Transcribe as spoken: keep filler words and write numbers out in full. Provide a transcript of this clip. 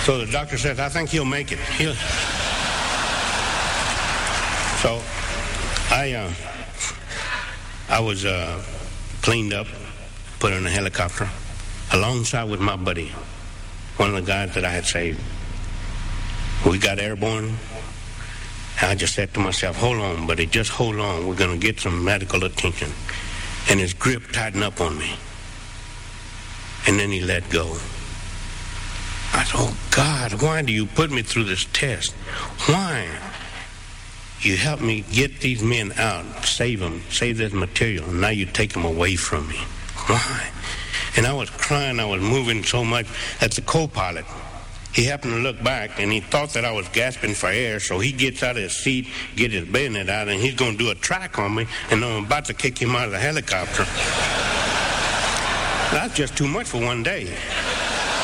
So the doctor says, I think he'll make it. He'll... So I, uh, I was uh, cleaned up, put in a helicopter, alongside with my buddy, one of the guys that I had saved. We got airborne. I just said to myself, hold on, buddy, just hold on. We're going to get some medical attention. And his grip tightened up on me. And then he let go. I said, oh, God, why do you put me through this test? Why? You helped me get these men out, save them, save this material, and now you take them away from me. Why? And I was crying, I was moving so much that the co-pilot, he happened to look back, and he thought that I was gasping for air, so he gets out of his seat, get his bayonet out, and he's going to do a track on me, and I'm about to kick him out of the helicopter. That's just too much for one day.